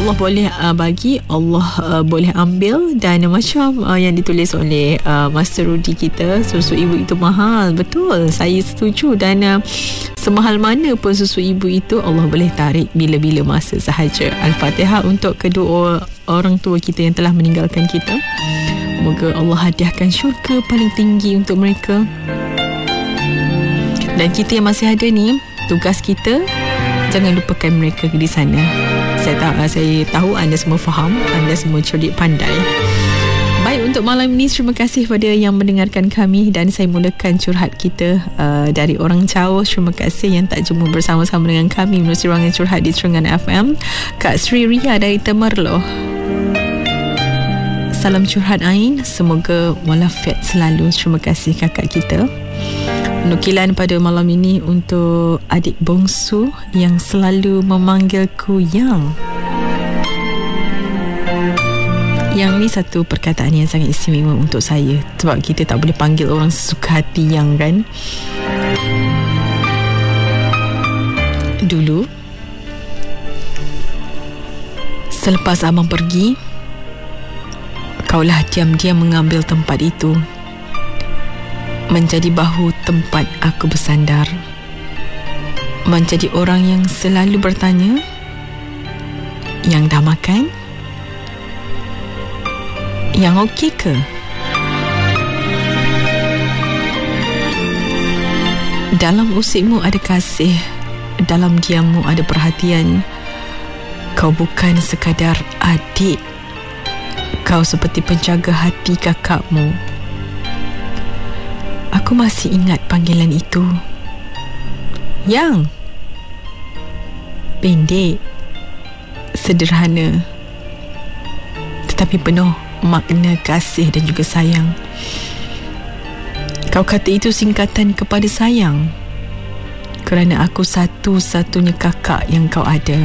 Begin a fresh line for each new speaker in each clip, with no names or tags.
Allah boleh bagi, Allah boleh ambil. Dan macam yang ditulis oleh Master Rudy kita, susu ibu itu mahal. Betul, saya setuju. Dan semahal mana pun susu ibu itu, Allah boleh tarik bila-bila masa sahaja. Al-Fatihah untuk kedua orang tua kita yang telah meninggalkan kita. Moga Allah hadiahkan syurga paling tinggi untuk mereka. Dan kita yang masih ada ni, tugas kita, jangan lupakan mereka di sana. Saya tahu anda semua faham, anda semua cerdik pandai. Baik, untuk malam ini terima kasih kepada yang mendengarkan kami. Dan saya mulakan curhat kita dari orang jauh. Terima kasih yang tak jumpa bersama-sama dengan kami melalui ruangan curhat di Terengganu FM. Kak Sri Ria dari Temerloh. Salam curhat Ain, semoga walafiat selalu. Terima kasih kakak kita. Nukilan pada malam ini untuk adik bongsu yang selalu memanggilku Yang. Yang ni satu perkataan yang sangat istimewa untuk saya, sebab kita tak boleh panggil orang sesuka hati Yang, kan. Dulu selepas abang pergi, kaulah diam-diam mengambil tempat itu, menjadi bahu tempat aku bersandar, menjadi orang yang selalu bertanya, yang dah makan? Yang okey ke? Dalam usikmu ada kasih, dalam diammu ada perhatian. Kau bukan sekadar adik, kau seperti penjaga hati kakakmu. Aku masih ingat panggilan itu. Yang. Pendek, sederhana, tetapi penuh makna kasih dan juga sayang. Kau kata itu singkatan kepada sayang, kerana aku satu-satunya kakak yang kau ada.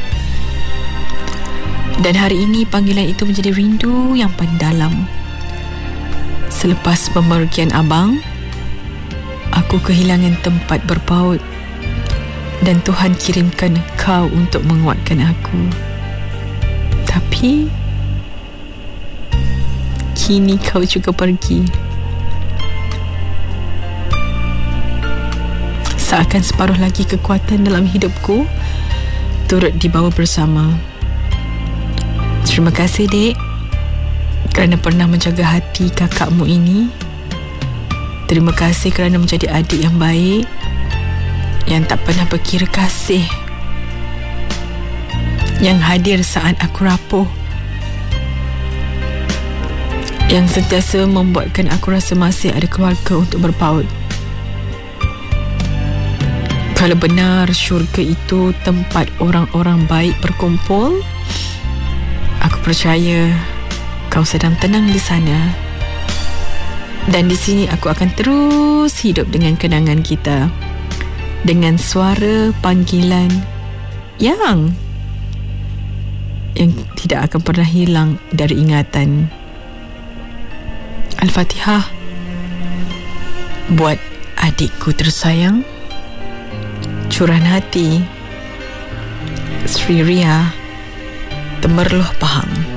Dan hari ini panggilan itu menjadi rindu yang paling dalam. Selepas pemergian abang, aku kehilangan tempat berpaut, dan Tuhan kirimkan kau untuk menguatkan aku. Tapi kini kau juga pergi. Seakan separuh lagi kekuatan dalam hidupku turut dibawa bersama. Terima kasih, Dek, kerana pernah menjaga hati kakakmu ini. Terima kasih kerana menjadi adik yang baik, yang tak pernah berkira kasih, yang hadir saat aku rapuh, yang sentiasa membuatkan aku rasa masih ada keluarga untuk berpaut. Kalau benar syurga itu tempat orang-orang baik berkumpul, aku percaya kau sedang tenang di sana. Dan di sini aku akan terus hidup dengan kenangan kita, dengan suara panggilan yang tidak akan pernah hilang dari ingatan. Al-Fatihah buat adikku tersayang, curahan hati, Sri Ria, Temerloh Pahang.